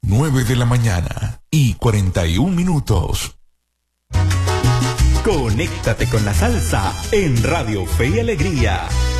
9 de la mañana y 41 minutos. Conéctate con la salsa en Radio Fe y Alegría.